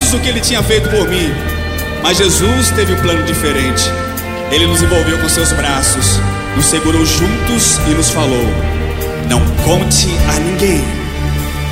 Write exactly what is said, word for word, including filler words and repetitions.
todos o que ele tinha feito por mim. Mas Jesus teve um plano diferente. Ele nos envolveu com seus braços, nos segurou juntos e nos falou: não conte a ninguém.